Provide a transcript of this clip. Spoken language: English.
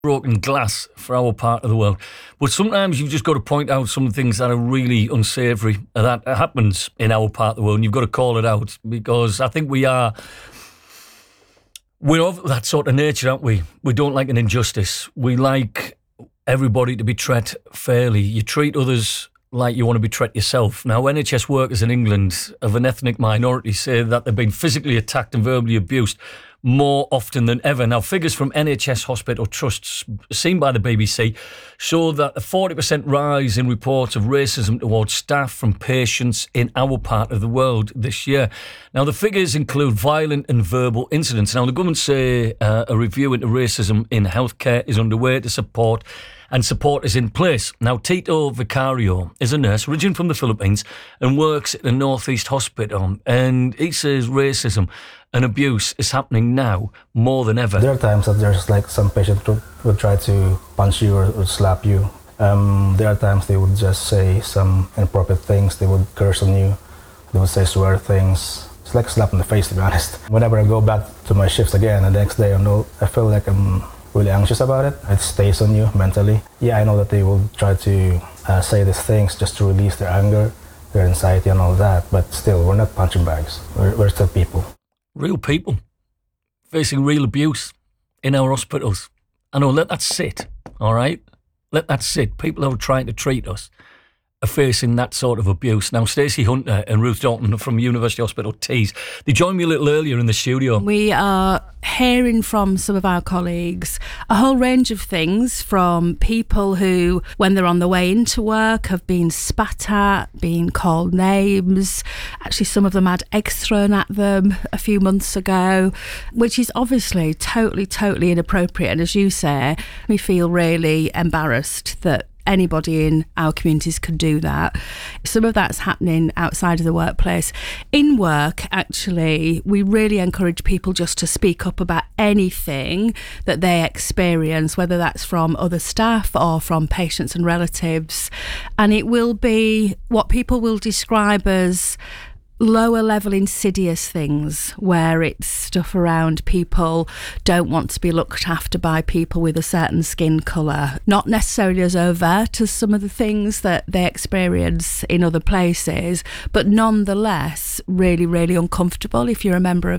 broken glass for our part of the world. But sometimes you've just got to point out some things that are really unsavoury that happens in our part of the world, and you've got to call it out, because I think we're of that sort of nature, aren't we? We don't like an injustice. We like everybody to be treated fairly. You treat others like you want to be treated yourself. Now, NHS workers in England of an ethnic minority say that they've been physically attacked and verbally abused more often than ever. Now, figures from NHS hospital trusts seen by the BBC show that a 40% rise in reports of racism towards staff from patients in our part of the world this year. Now, the figures include violent and verbal incidents. Now, the government say a review into racism in healthcare is underway to support is in place. Now, Tito Vicario is a nurse originating from the Philippines and works at a Northeast hospital, and he says racism and abuse is happening now more than ever. There are times that there's like some patient would try to punch you or slap you. There are times they would just say some inappropriate things. They would curse on you. They would say swear things. It's like a slap in the face, to be honest. Whenever I go back to my shifts again, and the next day I feel like I'm really anxious about it. It stays on you mentally. Yeah, I know that they will try to say these things just to release their anger, their anxiety and all that, but still, we're not punching bags. We're still people. Real people facing real abuse in our hospitals. I know, let that sit, all right? Let that sit. People who are trying to treat us are facing that sort of abuse. Now, Stacey Hunter and Ruth Dalton from University Hospital Tees, they joined me a little earlier in the studio. We are hearing from some of our colleagues a whole range of things, from people who, when they're on the way into work, have been spat at, been called names. Actually, some of them had eggs thrown at them a few months ago, which is obviously totally inappropriate. And as you say, we feel really embarrassed that anybody in our communities can do that. Some of that's happening outside of the workplace. In work, actually, we really encourage people just to speak up about anything that they experience, whether that's from other staff or from patients and relatives. And it will be what people will describe as lower level insidious things, where it's stuff around people don't want to be looked after by people with a certain skin colour. Not necessarily as overt as some of the things that they experience in other places, but nonetheless really uncomfortable if you're a member of